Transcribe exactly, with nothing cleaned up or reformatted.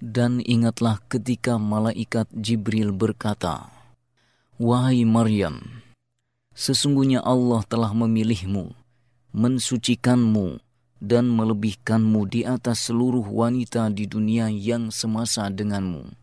Dan ingatlah ketika malaikat Jibril berkata, "Wahai Maryam, sesungguhnya Allah telah memilihmu, mensucikanmu, dan melebihkanmu di atas seluruh wanita di dunia yang semasa denganmu.